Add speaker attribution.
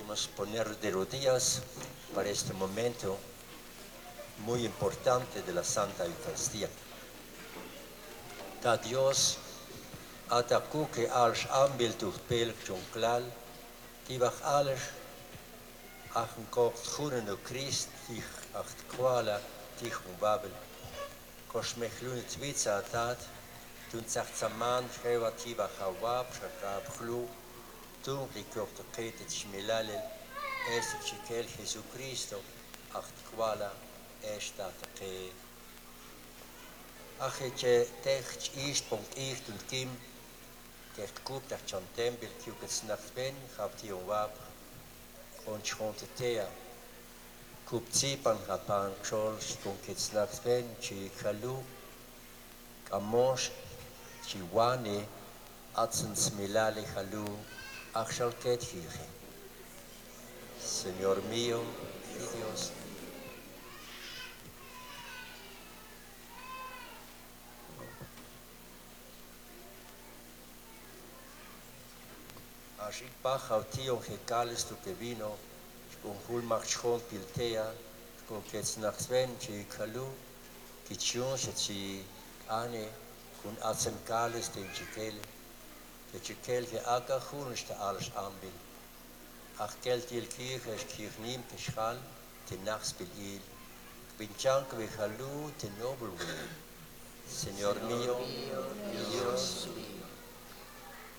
Speaker 1: Vamos a poner de rodillas para este momento muy importante de la Santa Eucaristía. Da Dios atacó que alles aanbeeld durch pelk jonklal, die wach alles ach een kocht groene no Christ, die acht kwala, die babel. Kosh mechlune twitsa atat, toen zegt saman, schreeuwat die wach hawab, shakab chlu, toen rikocht de ketet schmilalel, eerst het shekel Jesu Christo, acht kwala, eerst dat ke. Ach het je techt is punkt echt en kim, techt koop dat chan tempel, kiuk het snacht ben, gaf die onwab, gewoon schonte thea. Koop zipan rapan chols, konk het snacht ben, chi kalu, Amos, Chiwane, Atzens Milale Halu, Achalket Hige. Señor mío y Dios. Als ik bach au tion gekales tu que vino, con hulmach schon piltea, con kets nachsven chi kalu, kichun chi ane, con atzem kales den chikele, de chikel ge aga hunste alles aanbil. Ach geld il kirche es kirchnim teschal, te nachspil il, Vinchanque ve halu te nobel will. Señor mío, Dios.